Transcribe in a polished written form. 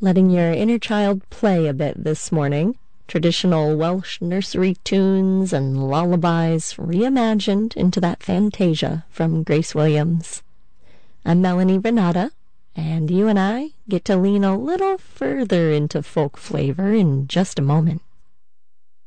letting your inner child play a bit this morning. Traditional Welsh nursery tunes and lullabies reimagined into that Fantasia from Grace Williams. I'm Melanie Renata, and you and I get to lean a little further into folk flavor in just a moment.